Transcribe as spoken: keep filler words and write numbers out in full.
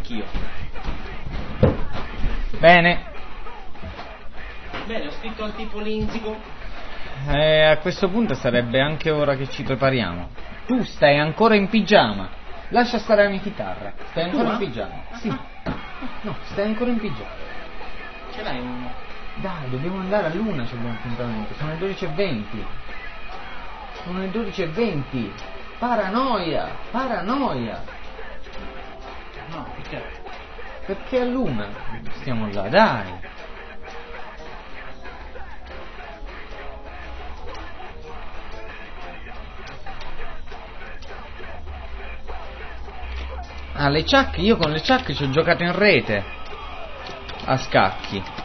anch'io. Bene. Bene, ho scritto al tipo Linzico. Eh, a questo punto sarebbe anche ora che ci prepariamo. Tu stai ancora in pigiama. Lascia stare la mia chitarra. Stai ancora in pigiama? Sì. No, stai ancora in pigiama. Ce l'hai uno? Dai, dobbiamo andare a luna, c'è un appuntamento. Sono le dodici e venti. Sono le dodici e venti. Paranoia, paranoia. No, perché? Perché a luna stiamo là, dai. Ah, le ciacche, io con le ciacche ci ho giocato in rete a scacchi.